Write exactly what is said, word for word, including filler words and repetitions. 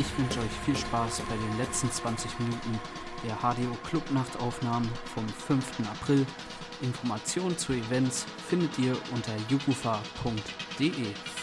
ich wünsche euch viel Spaß bei den letzten zwanzig Minuten der H D O Clubnachtaufnahmen vom fünften April. Informationen zu Events findet ihr unter jukufa punkt de.